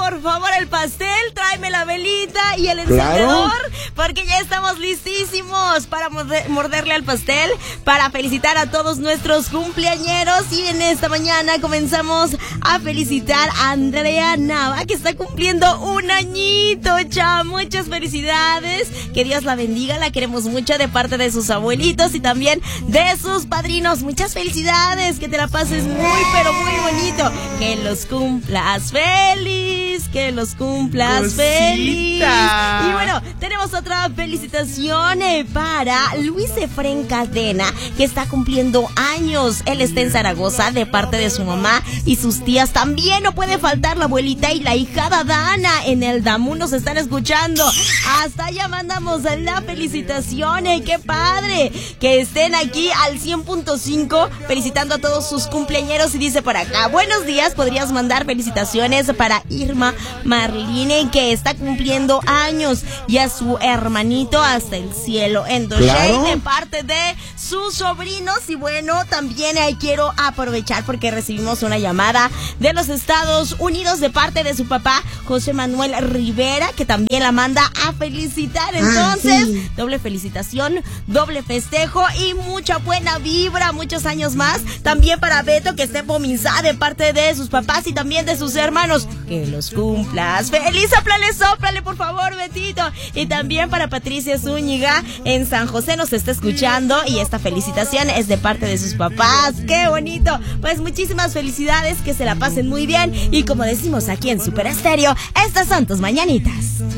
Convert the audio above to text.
por favor, el pastel, tráeme la velita y el encendedor, porque ya estamos listísimos para morderle al pastel, para felicitar a todos nuestros cumpleañeros. Y en esta mañana comenzamos a felicitar a Andrea Nava, que está cumpliendo un añito ya. Muchas felicidades, que Dios la bendiga, la queremos mucho de parte de sus abuelitos y también de sus padrinos. Muchas felicidades, que te la pases muy, pero muy bonito, que los cumplas feliz, que los cumplas feliz. Y bueno, tenemos otra felicitación para Luis Efrén Cadena, que está cumpliendo años. Él está en Zaragoza de parte de su mamá y sus tías. También no puede faltar la abuelita y la hijada Dana en el Damú, nos están escuchando. Hasta allá mandamos la felicitación. ¡Qué padre! Que estén aquí al 100.5 felicitando a todos sus cumpleañeros. Y dice por acá: buenos días, podrías mandar felicitaciones para Irma Marline, que está cumpliendo años, y a su hermanito hasta el cielo en Doshey, de parte de sus sobrinos. Y bueno, también quiero aprovechar porque recibimos una llamada de los Estados Unidos de parte de su papá, José Manuel Rivera, que también la manda a felicitar. Entonces, doble felicitación, doble festejo y mucha buena vibra, muchos años más. También para Beto, que está en Pomizá de parte de sus papás y también de sus hermanos. Que los cumplas feliz. Sóplale, por favor, Betito. Y también para Patricia Zúñiga en San José, nos está escuchando y esta felicitación es de parte de sus papás. ¡Qué bonito! Pues muchísimas felicidades, que se la pasen muy bien. Y como decimos aquí en Super Estéreo, estas son tus mañanitas.